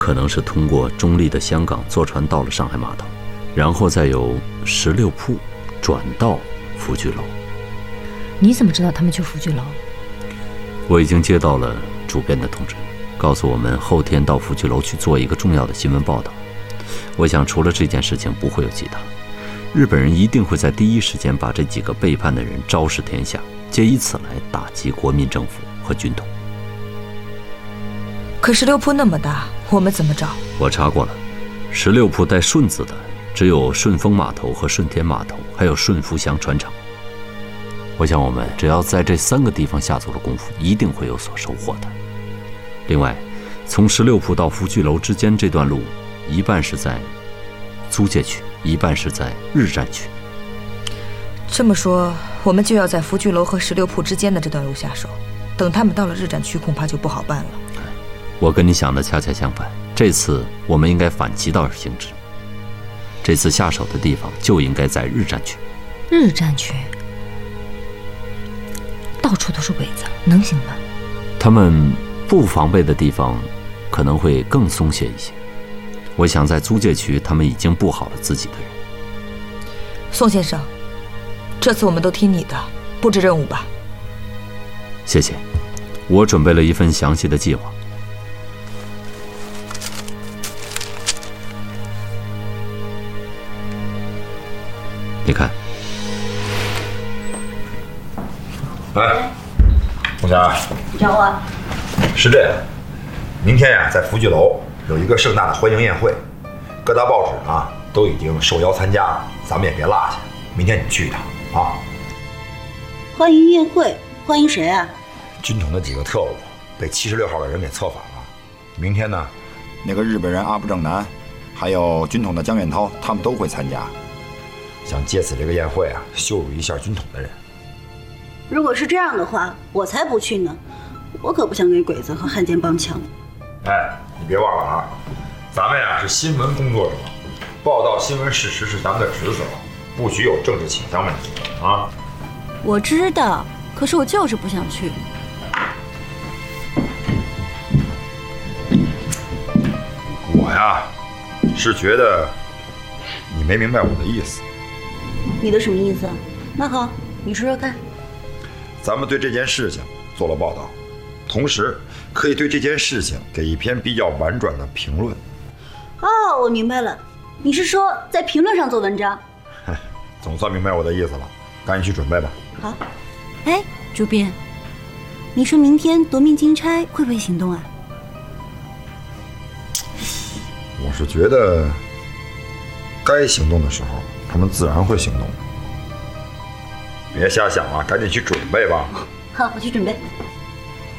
可能是通过中立的香港坐船到了上海码头，然后再由16铺转到福聚楼。 你怎么知道他们去福聚楼？ 我已经接到了主编的通知，告诉我们后天到福聚楼去做一个重要的新闻报道。我想除了这件事情不会有其他，日本人一定会在第一时间把这几个背叛的人昭示天下，借以此来打击国民政府和军统。 可16铺那么大，我们怎么找？ 我查过了，16铺带顺字的只有顺丰码头和顺天码头，还有顺福乡船厂。我想我们只要在这3个地方下足了功夫，一定会有所收获的。另外，从16铺到福聚楼之间这段路，一半是在租界区，一半是在日占区。 这么说，我们就要在福聚楼和16铺之间的这段路下手，等他们到了日占区，恐怕就不好办了。 我跟你想的恰恰相反，这次我们应该反其道而行之。这次下手的地方就应该在日占区。 日占区到处都是鬼子，能行吗？ 他们不防备的地方可能会更松懈一些。我想在租界区，他们已经布好了自己的人。 宋先生，这次我们都听你的，布置任务吧。 谢谢，我准备了一份详细的计划。你看， 哎，红霞， 你找我？ 是这样，明天呀，在福聚楼有一个盛大的欢迎宴会，各大报纸啊都已经受邀参加了，咱们也别落下。明天你去一趟啊。 欢迎宴会，欢迎谁啊？ 军统的几个特务被76号的人给策反了。明天呢， 那个日本人阿部正南，还有军统的江远涛，他们都会参加。 想借此这个宴会啊，羞辱一下军统的人。 如果是这样的话，我才不去呢。我可不想给鬼子和汉奸帮腔。 哎，你别忘了啊，咱们呀是新闻工作者，报道新闻事实是咱们的职责，不许有政治倾向问题啊。 我知道，可是我就是不想去。 我呀，是觉得你没明白我的意思。 你的什么意思？那好，你说说看。 咱们对这件事情做了报道，同时可以对这件事情给一篇比较婉转的评论。 哦，我明白了，你是说在评论上做文章？ 总算明白我的意思了，赶紧去准备吧。 好。哎，主编，你说明天夺命金钗会不会行动啊？ 我是觉得该行动的时候，他们自然会行动的。别瞎想了，赶紧去准备吧。 好，我去准备。